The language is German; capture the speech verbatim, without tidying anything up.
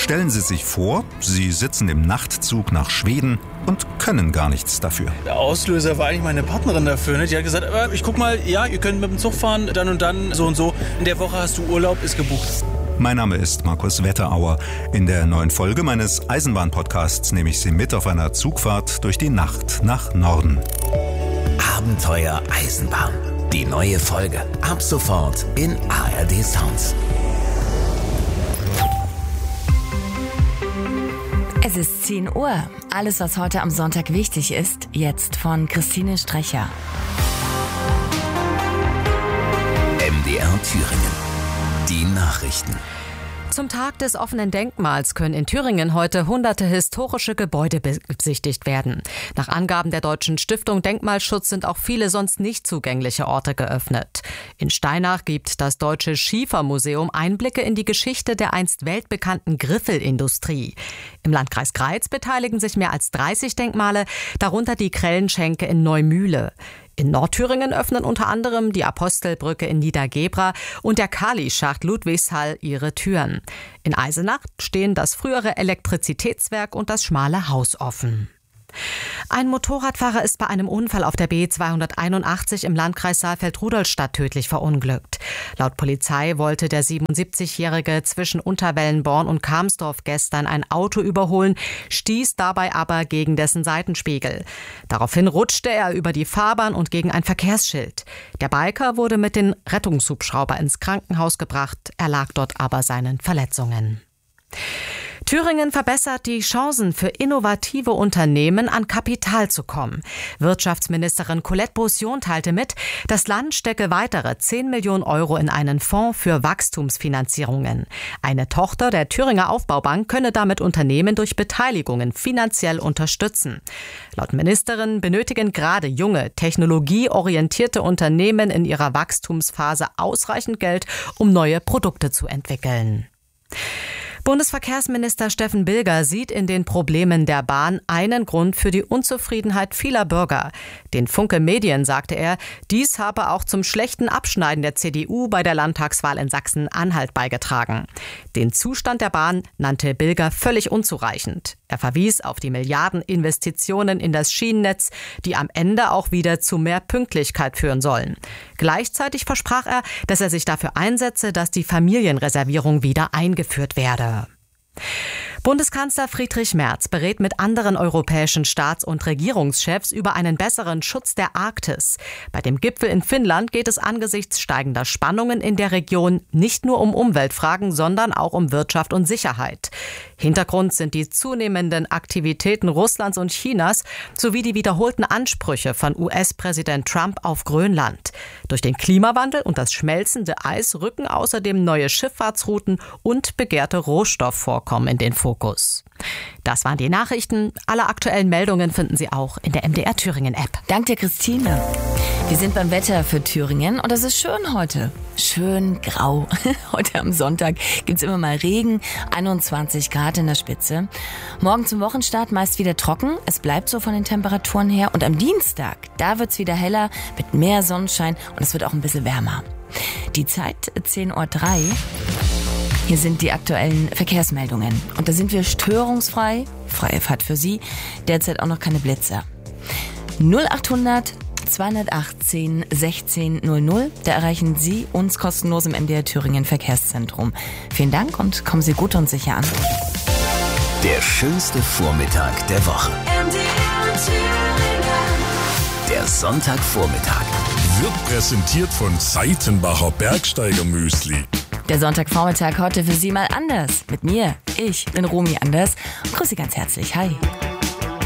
Stellen Sie sich vor, Sie sitzen im Nachtzug nach Schweden und können gar nichts dafür. Der Auslöser war eigentlich meine Partnerin dafür. Ne? Die hat gesagt, äh, ich guck mal, ja, ihr könnt mit dem Zug fahren, dann und dann, so und so. In der Woche hast du Urlaub, ist gebucht. Mein Name ist Markus Wetterauer. In der neuen Folge meines Eisenbahn-Podcasts nehme ich Sie mit auf einer Zugfahrt durch die Nacht nach Norden. Abenteuer Eisenbahn. Die neue Folge. Ab sofort in A R D Sounds. Es ist zehn Uhr. Alles, was heute am Sonntag wichtig ist, jetzt von Christine Strecher. M D R Thüringen. Die Nachrichten. Zum Tag des offenen Denkmals können in Thüringen heute hunderte historische Gebäude besichtigt werden. Nach Angaben der Deutschen Stiftung Denkmalschutz sind auch viele sonst nicht zugängliche Orte geöffnet. In Steinach gibt das Deutsche Schiefermuseum Einblicke in die Geschichte der einst weltbekannten Griffelindustrie. Im Landkreis Greiz beteiligen sich mehr als dreißig Denkmale, darunter die Krellenschenke in Neumühle. In Nordthüringen öffnen unter anderem die Apostelbrücke in Niedergebra und der Kali-Schacht Ludwigshall ihre Türen. In Eisenach stehen das frühere Elektrizitätswerk und das Schmale Haus offen. Ein Motorradfahrer ist bei einem Unfall auf der B zweihunderteinundachtzig im Landkreis Saalfeld-Rudolstadt tödlich verunglückt. Laut Polizei wollte der siebenundsiebzigjährige zwischen Unterwellenborn und Kamsdorf gestern ein Auto überholen, stieß dabei aber gegen dessen Seitenspiegel. Daraufhin rutschte er über die Fahrbahn und gegen ein Verkehrsschild. Der Biker wurde mit dem Rettungshubschrauber ins Krankenhaus gebracht, erlag dort aber seinen Verletzungen. Thüringen verbessert die Chancen für innovative Unternehmen, an Kapital zu kommen. Wirtschaftsministerin Colette Beaussion teilte mit, das Land stecke weitere zehn Millionen Euro in einen Fonds für Wachstumsfinanzierungen. Eine Tochter der Thüringer Aufbaubank könne damit Unternehmen durch Beteiligungen finanziell unterstützen. Laut Ministerin benötigen gerade junge, technologieorientierte Unternehmen in ihrer Wachstumsphase ausreichend Geld, um neue Produkte zu entwickeln. Bundesverkehrsminister Steffen Bilger sieht in den Problemen der Bahn einen Grund für die Unzufriedenheit vieler Bürger. Den Funke Medien sagte er, dies habe auch zum schlechten Abschneiden der C D U bei der Landtagswahl in Sachsen-Anhalt beigetragen. Den Zustand der Bahn nannte Bilger völlig unzureichend. Er verwies auf die Milliardeninvestitionen in das Schienennetz, die am Ende auch wieder zu mehr Pünktlichkeit führen sollen. Gleichzeitig versprach er, dass er sich dafür einsetze, dass die Familienreservierung wieder eingeführt werde. Bundeskanzler Friedrich Merz berät mit anderen europäischen Staats- und Regierungschefs über einen besseren Schutz der Arktis. Bei dem Gipfel in Finnland geht es angesichts steigender Spannungen in der Region nicht nur um Umweltfragen, sondern auch um Wirtschaft und Sicherheit. Hintergrund sind die zunehmenden Aktivitäten Russlands und Chinas sowie die wiederholten Ansprüche von U S-Präsident Trump auf Grönland. Durch den Klimawandel und das schmelzende Eis rücken außerdem neue Schifffahrtsrouten und begehrte Rohstoffvorkommen in den Fokus. Das waren die Nachrichten. Alle aktuellen Meldungen finden Sie auch in der M D R Thüringen App. Dank dir, Christine. Wir sind beim Wetter für Thüringen und es ist schön heute. Schön grau. Heute am Sonntag gibt's immer mal Regen, einundzwanzig Grad in der Spitze. Morgen zum Wochenstart meist wieder trocken. Es bleibt so von den Temperaturen her. Und am Dienstag, da wird's wieder heller mit mehr Sonnenschein und es wird auch ein bisschen wärmer. Die Zeit zehn Uhr drei. Hier sind die aktuellen Verkehrsmeldungen. Und da sind wir störungsfrei. Freie Fahrt für Sie. Derzeit auch noch keine Blitzer. null achthundert zweihundertachtzehn sechzehn null null. Da erreichen Sie uns kostenlos im M D R Thüringen Verkehrszentrum. Vielen Dank und kommen Sie gut und sicher an. Der schönste Vormittag der Woche. M D R Thüringen. Der Sonntagvormittag. Wird präsentiert von Seitenbacher Bergsteigermüsli. Der Sonntagvormittag heute für Sie mal anders. Mit mir, ich bin Romy Anders und grüße Sie ganz herzlich. Hi.